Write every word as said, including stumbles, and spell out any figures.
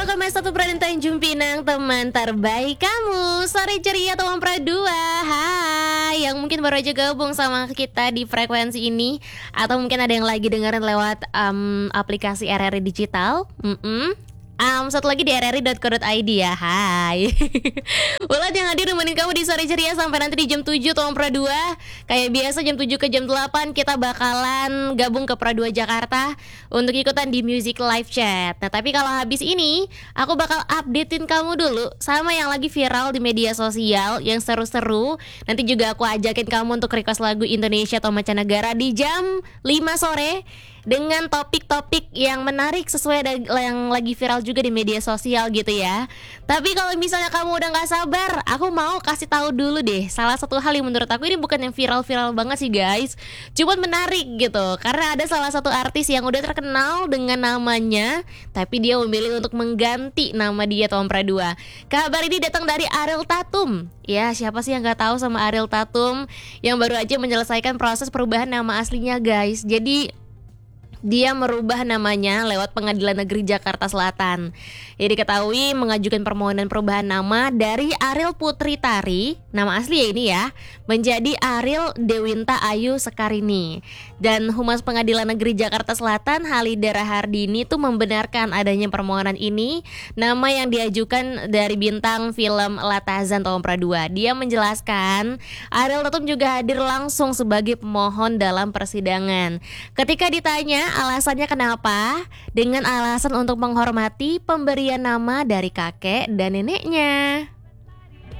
Koma satu Praden Tanjung Pinang, teman terbaik kamu. Sore ceria teman Pradua. Hai, yang mungkin baru aja gabung sama kita di frekuensi ini, atau mungkin ada yang lagi dengerin lewat um, aplikasi R R I Digital. Mm-mm. Um, satu lagi di r r i dot co dot i d ya. Hai. Ulat yang hadir nemenin kamu di sore ceria sampai nanti di jam tujuh Tom Pradua. Kayak biasa jam tujuh ke jam delapan kita bakalan gabung ke Pradua Jakarta untuk ikutan di Music Live Chat. Nah, tapi kalau habis ini aku bakal updatein kamu dulu sama yang lagi viral di media sosial yang seru-seru. Nanti juga aku ajakin kamu untuk request lagu Indonesia atau mancanegara di jam lima sore dengan topik-topik yang menarik sesuai yang lagi viral juga di media sosial gitu ya. Tapi kalau misalnya kamu udah gak sabar, aku mau kasih tahu dulu deh salah satu hal yang menurut aku ini bukan yang viral-viral banget sih guys, cuman menarik gitu. Karena ada salah satu artis yang udah terkenal dengan namanya, tapi dia memilih untuk mengganti nama dia Tom Pradua. Kabar ini datang dari Ariel Tatum. Ya, siapa sih yang gak tahu sama Ariel Tatum yang baru aja menyelesaikan proses perubahan nama aslinya guys. Jadi dia merubah namanya lewat Pengadilan Negeri Jakarta Selatan. Ia diketahui mengajukan permohonan perubahan nama dari Ariel Putri Tari, nama asli ya ini ya, menjadi Ariel Dewinta Ayu Sekarini. Dan Humas Pengadilan Negeri Jakarta Selatan Halida Rahardini tuh membenarkan adanya permohonan ini, nama yang diajukan dari bintang film Latazan Tom Pradua. Dia menjelaskan Ariel Tatum juga hadir langsung sebagai pemohon dalam persidangan. Ketika ditanya alasannya kenapa, dengan alasan untuk menghormati pemberian nama dari kakek dan neneknya.